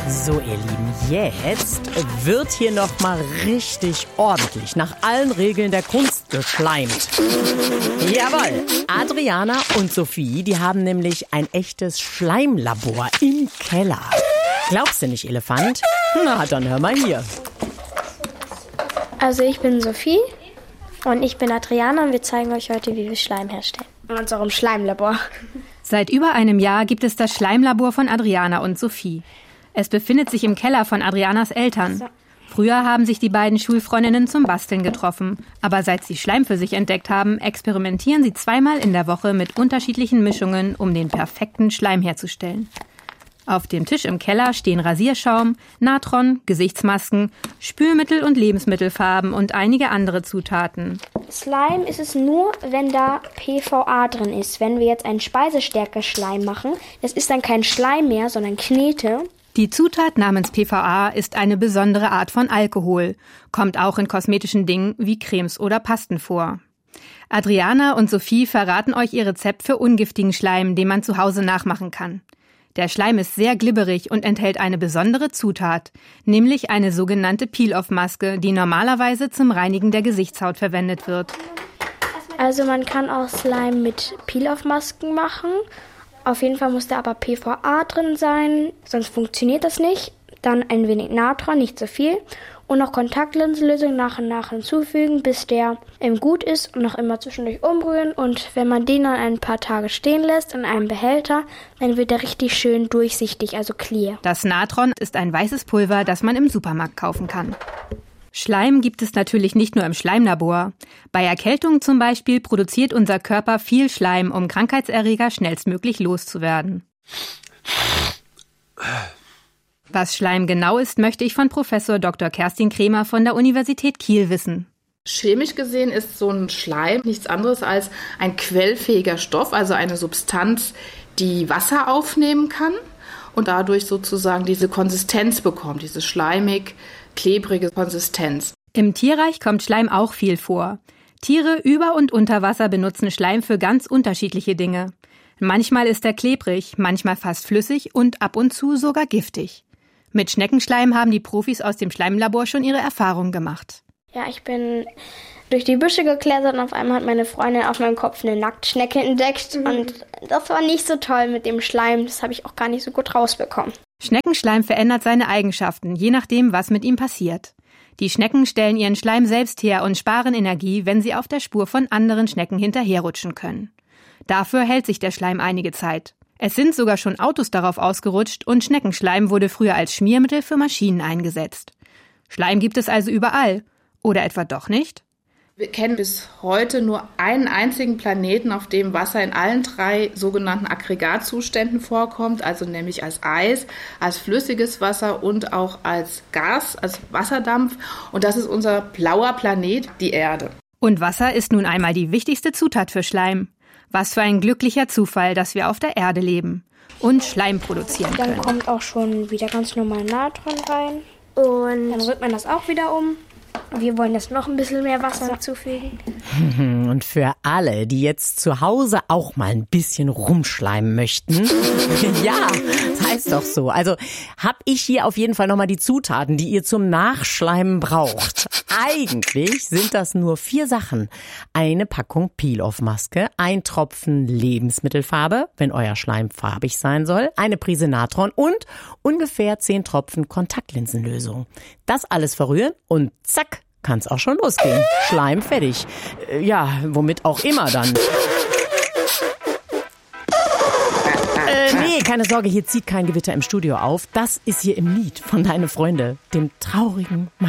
So, ihr Lieben, jetzt wird hier noch mal richtig ordentlich nach allen Regeln der Kunst geschleimt. Jawohl, Adriana und Sophie, die haben nämlich ein echtes Schleimlabor im Keller. Glaubst du nicht, Elefant? Na, dann hör mal hier. Also ich bin Sophie und ich bin Adriana und wir zeigen euch heute, wie wir Schleim herstellen. In unserem Schleimlabor. Seit über einem Jahr gibt es das Schleimlabor von Adriana und Sophie. Es befindet sich im Keller von Adrianas Eltern. Früher haben sich die beiden Schulfreundinnen zum Basteln getroffen. Aber seit sie Schleim für sich entdeckt haben, experimentieren sie 2-mal in der Woche mit unterschiedlichen Mischungen, um den perfekten Schleim herzustellen. Auf dem Tisch im Keller stehen Rasierschaum, Natron, Gesichtsmasken, Spülmittel und Lebensmittelfarben und einige andere Zutaten. Slime ist es nur, wenn da PVA drin ist. Wenn wir jetzt einen Speisestärke-Schleim machen, das ist dann kein Schleim mehr, sondern Knete. Die Zutat namens PVA ist eine besondere Art von Alkohol, kommt auch in kosmetischen Dingen wie Cremes oder Pasten vor. Adriana und Sophie verraten euch ihr Rezept für ungiftigen Schleim, den man zu Hause nachmachen kann. Der Schleim ist sehr glibberig und enthält eine besondere Zutat, nämlich eine sogenannte Peel-Off-Maske, die normalerweise zum Reinigen der Gesichtshaut verwendet wird. Also man kann auch Slime mit Peel-Off-Masken machen. Auf jeden Fall muss da aber PVA drin sein, sonst funktioniert das nicht. Dann ein wenig Natron, nicht so viel. Und noch Kontaktlinsenlösung nach und nach hinzufügen, bis der gut ist und noch immer zwischendurch umrühren. Und wenn man den dann ein paar Tage stehen lässt in einem Behälter, dann wird er richtig schön durchsichtig, also clear. Das Natron ist ein weißes Pulver, das man im Supermarkt kaufen kann. Schleim gibt es natürlich nicht nur im Schleimlabor. Bei Erkältung zum Beispiel produziert unser Körper viel Schleim, um Krankheitserreger schnellstmöglich loszuwerden. Was Schleim genau ist, möchte ich von Professor Dr. Kerstin Kremer von der Universität Kiel wissen. Chemisch gesehen ist so ein Schleim nichts anderes als ein quellfähiger Stoff, also eine Substanz, die Wasser aufnehmen kann und dadurch sozusagen diese Konsistenz bekommt, diese schleimig klebrige Konsistenz. Im Tierreich kommt Schleim auch viel vor. Tiere über und unter Wasser benutzen Schleim für ganz unterschiedliche Dinge. Manchmal ist er klebrig, manchmal fast flüssig und ab und zu sogar giftig. Mit Schneckenschleim haben die Profis aus dem Schleimlabor schon ihre Erfahrungen gemacht. Ja, ich bin durch die Büsche geklettert und auf einmal hat meine Freundin auf meinem Kopf eine Nacktschnecke entdeckt. Und das war nicht so toll mit dem Schleim. Das habe ich auch gar nicht so gut rausbekommen. Schneckenschleim verändert seine Eigenschaften, je nachdem, was mit ihm passiert. Die Schnecken stellen ihren Schleim selbst her und sparen Energie, wenn sie auf der Spur von anderen Schnecken hinterherrutschen können. Dafür hält sich der Schleim einige Zeit. Es sind sogar schon Autos darauf ausgerutscht und Schneckenschleim wurde früher als Schmiermittel für Maschinen eingesetzt. Schleim gibt es also überall. Oder etwa doch nicht? Wir kennen bis heute nur einen einzigen Planeten, auf dem Wasser in allen 3 sogenannten Aggregatzuständen vorkommt, also nämlich als Eis, als flüssiges Wasser und auch als Gas, als Wasserdampf. Und das ist unser blauer Planet, die Erde. Und Wasser ist nun einmal die wichtigste Zutat für Schleim. Was für ein glücklicher Zufall, dass wir auf der Erde leben und Schleim produzieren können. Dann kommt auch schon wieder ganz normal Natron rein und dann rührt man das auch wieder um. Wir wollen jetzt noch ein bisschen mehr Wasser hinzufügen. Und für alle, die jetzt zu Hause auch mal ein bisschen rumschleimen möchten, ja, das heißt doch so. Also habe ich hier auf jeden Fall nochmal die Zutaten, die ihr zum Nachschleimen braucht. Eigentlich sind das nur 4 Sachen. Eine Packung Peel-Off-Maske, ein Tropfen Lebensmittelfarbe, wenn euer Schleim farbig sein soll, eine Prise Natron und ungefähr 10 Tropfen Kontaktlinsenlösung. Das alles verrühren und zack, kann's auch schon losgehen. Schleim fertig. Ja, womit auch immer dann. Nee, keine Sorge, hier zieht kein Gewitter im Studio auf. Das ist hier im Lied von Deine Freunde, dem traurigen Mann.